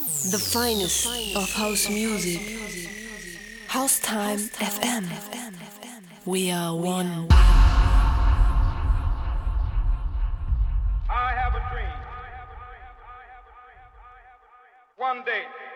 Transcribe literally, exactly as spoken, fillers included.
The finest of house music. House Time F M. We are one. I have a dream. One day.